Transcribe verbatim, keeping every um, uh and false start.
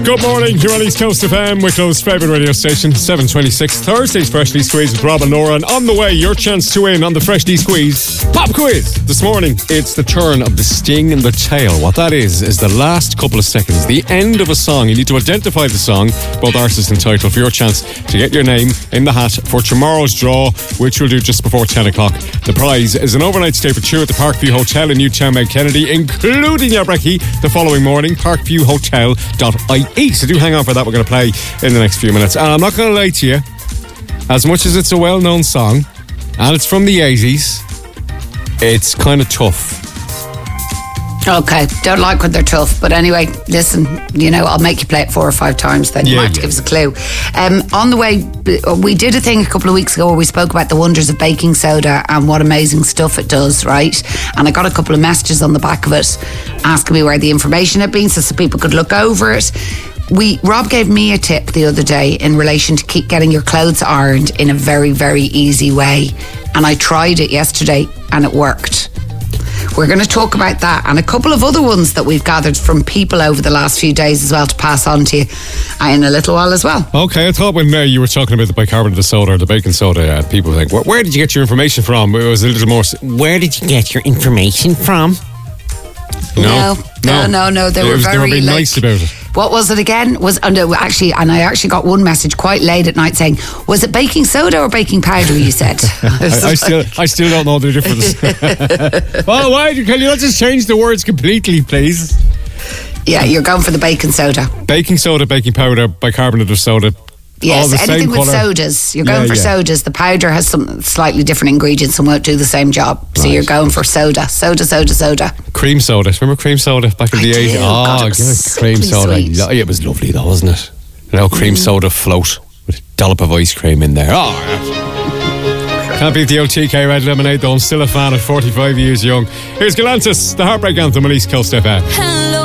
Good morning, you're on East Coast F M, Wicklow's favourite radio station, seven twenty-six. Thursday's Freshly Squeezed with Rob and Laura, and on the way, your chance to win on the Freshly Squeezed Pop Quiz. This morning, it's the turn of the sting and the tail. What that is, is the last couple of seconds, the end of a song. You need to identify the song, both artist and title, for your chance to get your name in the hat for tomorrow's draw, which we'll do just before ten o'clock. The prize is an overnight stay for two at the Parkview Hotel in Newtown, Mount Kennedy, including your brekkie the following morning, parkview hotel dot I E. So do hang on for that. We're going to play in the next few minutes. And I'm not going to lie to you, as much as it's a well-known song and it's from the eighties, it's kind of tough. Okay, don't like when they're tough, but anyway, listen, you know, I'll make you play it four or five times, then you yeah, might have to yeah. give us a clue. Um, on the way, we did a thing a couple of weeks ago where we spoke about the wonders of baking soda and what amazing stuff it does, right? And I got a couple of messages on the back of it asking me where the information had been so some people could look over it. We Rob gave me a tip the other day in relation to keep getting your clothes ironed in a very, very easy way. And I tried it yesterday and it worked. We're going to talk about that and a couple of other ones that we've gathered from people over the last few days as well to pass on to you in a little while as well. Okay, I thought when uh, you were talking about the bicarbonate of soda or the baking soda, uh, people were like, where, where did you get your information from? It was a little more, where did you get your information from? No, no, no, no. no. They, it were was, very they were being like, nice about it. What was it again? Was under actually, and I actually got one message quite late at night saying, "Was it baking soda or baking powder?" You said. I, I, I still, I still don't know the difference. Well, why can you not just change the words completely, please? Yeah, you're going for the baking soda. Baking soda, baking powder, bicarbonate of soda. Yes, all the anything same with colour. sodas. You're going Yeah, for yeah. sodas. The powder has some slightly different ingredients and won't do the same job. So Right. you're going for soda, soda, soda, soda. Cream soda. Remember cream soda back in I the do. eighties? God, Oh, it was yeah, cream simply soda. sweet. Yeah, it was lovely though, wasn't it? You know, cream soda float with a dollop of ice cream in there. Oh, yeah. Can't beat the O T K Red Lemonade though. I'm still a fan at forty-five years young. Here's Galantis, the Heartbreak Anthem on East Coast F M.